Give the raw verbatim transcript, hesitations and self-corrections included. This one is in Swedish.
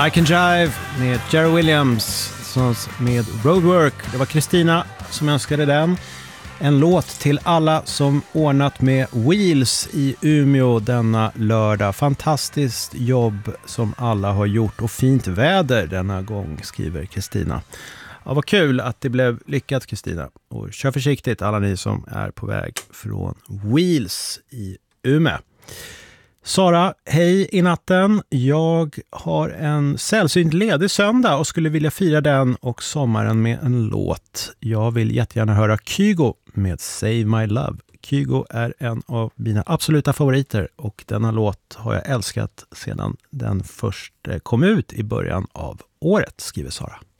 I Can Jive med Jerry Williams med Roadwork. Det var Kristina som önskade den. En låt till alla som ordnat med Wheels i Umeå denna lördag. Fantastiskt jobb som alla har gjort och fint väder denna gång, skriver Kristina. Ja, vad kul att det blev lyckat, Kristina. Och kör försiktigt alla ni som är på väg från Wheels i Umeå. Sara, hej i natten. Jag har en sällsynt ledig söndag och skulle vilja fira den och sommaren med en låt. Jag vill jättegärna höra Kygo med Save My Love. Kygo är en av mina absoluta favoriter och denna låt har jag älskat sedan den först kom ut i början av året, skriver Sara.